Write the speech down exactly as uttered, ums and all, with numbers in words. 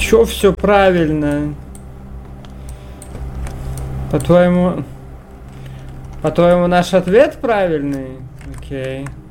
чё все правильно? По-твоему... По-твоему, наш ответ правильный? Окей.